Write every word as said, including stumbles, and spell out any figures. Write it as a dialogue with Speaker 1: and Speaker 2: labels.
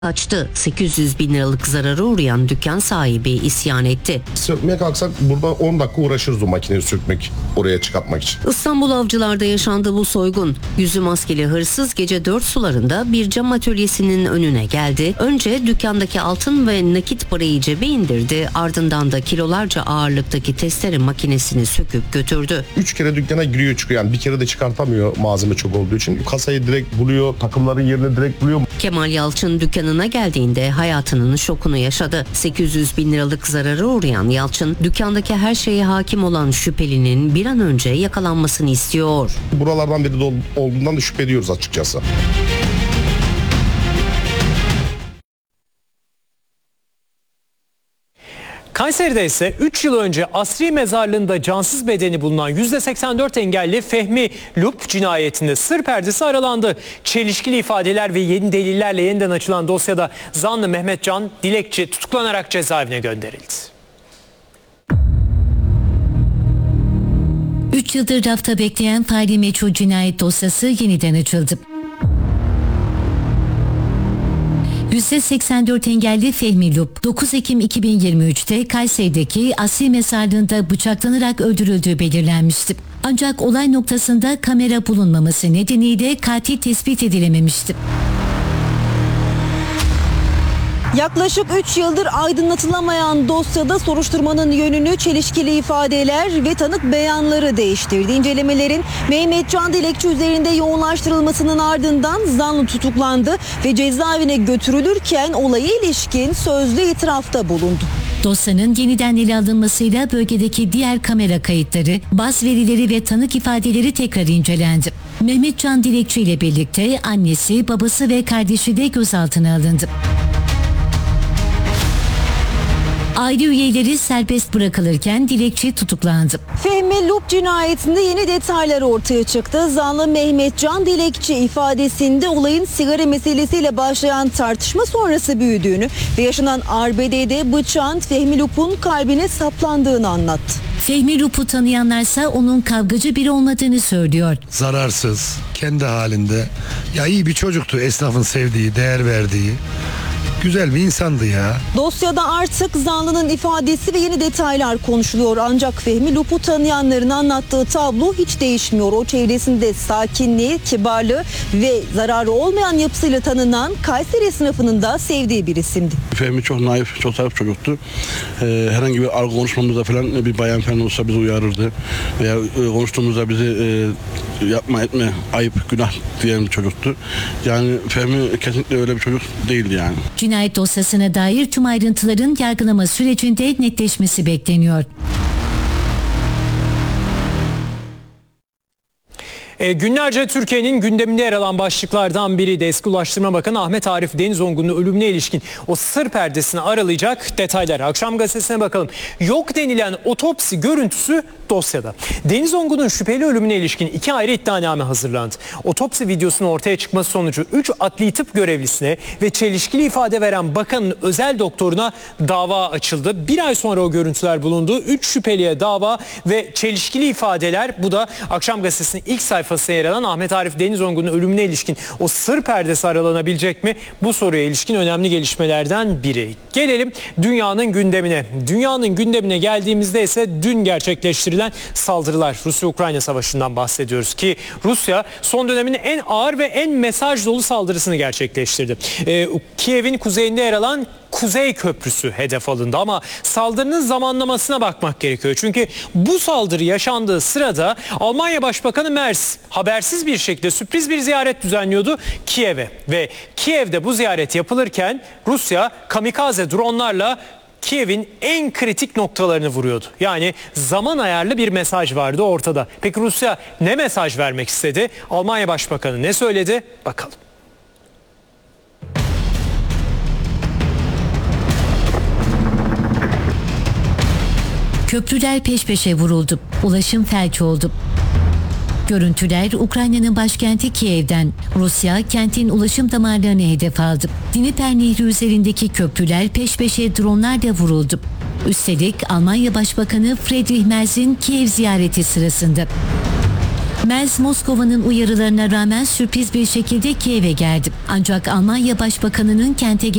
Speaker 1: Açtı. sekiz yüz bin liralık zarara uğrayan dükkan sahibi isyan etti.
Speaker 2: Sökmeye kalksak burada on dakika uğraşırız o makineyi sökmek, oraya çıkartmak için.
Speaker 1: İstanbul Avcılar'da yaşandı bu soygun. Yüzü maskeli hırsız gece dört sularında bir cam atölyesinin önüne geldi. Önce dükkandaki altın ve nakit parayı cebe indirdi. Ardından da kilolarca ağırlıktaki testere makinesini söküp götürdü.
Speaker 2: Üç kere dükkana giriyor çıkıyor, yani bir kere de çıkartamıyor malzeme çok olduğu için. Kasayı direkt buluyor, takımların yerini direkt buluyor.
Speaker 1: Kemal Yalçın dükkanına geldiğinde hayatının şokunu yaşadı. sekiz yüz bin liralık zarara uğrayan Yalçın, dükkandaki her şeye hakim olan şüphelinin bir an önce yakalanmasını istiyor.
Speaker 2: Buralardan biri de olduğundan da şüphe ediyoruz açıkçası.
Speaker 3: Kayseri'de ise üç yıl önce asri mezarlığında cansız bedeni bulunan yüzde seksen dört engelli Fehmi Lup cinayetinde sır perdesi aralandı. Çelişkili ifadeler ve yeni delillerle yeniden açılan dosyada zanlı Mehmet Can Dilekçi tutuklanarak cezaevine gönderildi.
Speaker 4: üç yıldır rafta bekleyen faili meçhul cinayet dosyası yeniden açıldı. yüzde seksen dört engelli Fehmi Lup, dokuz Ekim iki bin yirmi üç'te Kayseri'deki asri mezarlığında bıçaklanarak öldürüldüğü belirlenmişti. Ancak olay noktasında kamera bulunmaması nedeniyle katil tespit edilememişti.
Speaker 5: Yaklaşık üç yıldır aydınlatılamayan dosyada soruşturmanın yönünü çelişkili ifadeler ve tanık beyanları değiştirdi. İncelemelerin Mehmet Can Dilekçi üzerinde yoğunlaştırılmasının ardından zanlı tutuklandı ve cezaevine götürülürken olaya ilişkin sözlü itirafta bulundu.
Speaker 4: Dosyanın yeniden ele alınmasıyla bölgedeki diğer kamera kayıtları, baz verileri ve tanık ifadeleri tekrar incelendi. Mehmet Can Dilekçi ile birlikte annesi, babası ve kardeşi de gözaltına alındı. Aile üyeleri serbest bırakılırken Dilekçi tutuklandı.
Speaker 5: Fehmi Lup cinayetinde yeni detaylar ortaya çıktı. Zanlı Mehmet Can Dilekçi ifadesinde olayın sigara meselesiyle başlayan tartışma sonrası büyüdüğünü ve yaşanan arbedede bıçağın Fehmi Lup'un kalbine saplandığını anlattı.
Speaker 4: Fehmi Lup'u tanıyanlarsa onun kavgacı biri olmadığını söylüyor.
Speaker 6: Zararsız, kendi halinde, ya iyi bir çocuktu, esnafın sevdiği, değer verdiği. Güzel bir insandı ya.
Speaker 5: Dosyada artık zanlının ifadesi ve yeni detaylar konuşuluyor. Ancak Fehmi Lup'u tanıyanların anlattığı tablo hiç değişmiyor. O çevresinde sakinliği, kibarlığı ve zararı olmayan yapısıyla tanınan Kayseri esnafının da sevdiği bir isimdi.
Speaker 7: Fehmi çok naif, çok zarif çocuktu. Ee, herhangi bir argo konuşmamızda falan bir bayan falan olsa bizi uyarırdı. Veya e, konuştuğumuzda bizi e, yapma etme, ayıp, günah diyen bir çocuktu. Yani Fehmi kesinlikle öyle bir çocuk değildi yani.
Speaker 4: Cinayet dosyasına dair tüm ayrıntıların yargılama sürecinde netleşmesi bekleniyor.
Speaker 3: E, günlerce Türkiye'nin gündeminde yer alan başlıklardan biri de eski Ulaştırma Bakanı Ahmet Arif Denizongun'un ölümüne ilişkin o sır perdesini aralayacak detaylar. Akşam gazetesine bakalım. Yok denilen otopsi görüntüsü dosyada. Denizongun'un şüpheli ölümüne ilişkin iki ayrı iddianame hazırlandı. Otopsi videosunun ortaya çıkması sonucu üç adli tıp görevlisine ve çelişkili ifade veren bakanın özel doktoruna dava açıldı. Bir ay sonra o görüntüler bulundu. Üç şüpheliye dava ve çelişkili ifadeler. Bu da Akşam gazetesinin ilk sayfasında yer alan Ahmet Arif Denizongun'un ölümüne ilişkin o sır perdesi aralanabilecek mi? Bu soruya ilişkin önemli gelişmelerden biri. Gelelim dünyanın gündemine. Dünyanın gündemine geldiğimizde ise dün gerçekleştirilen saldırılar. Rusya-Ukrayna savaşından bahsediyoruz ki Rusya son dönemin en ağır ve en mesaj dolu saldırısını gerçekleştirdi. Ee, Kiev'in kuzeyinde yer alan Kuzey Köprüsü hedef alındı ama saldırının zamanlamasına bakmak gerekiyor. Çünkü bu saldırı yaşandığı sırada Almanya Başbakanı Merz habersiz bir şekilde sürpriz bir ziyaret düzenliyordu Kiev'e. Ve Kiev'de bu ziyaret yapılırken Rusya kamikaze dronlarla Kiev'in en kritik noktalarını vuruyordu. Yani zaman ayarlı bir mesaj vardı ortada. Peki Rusya ne mesaj vermek istedi? Almanya Başbakanı ne söyledi? Bakalım.
Speaker 4: Köprüler peş peşe vuruldu. Ulaşım felç oldu. Görüntüler Ukrayna'nın başkenti Kiev'den. Rusya kentin ulaşım damarlarını hedef aldı. Dniper Nehri üzerindeki köprüler peş peşe dronlarla vuruldu. Üstelik Almanya Başbakanı Friedrich Merz'in Kiev ziyareti sırasında. Merz, Moskova'nın uyarılarına rağmen sürpriz bir şekilde Kiev'e geldi. Ancak Almanya Başbakanı'nın kente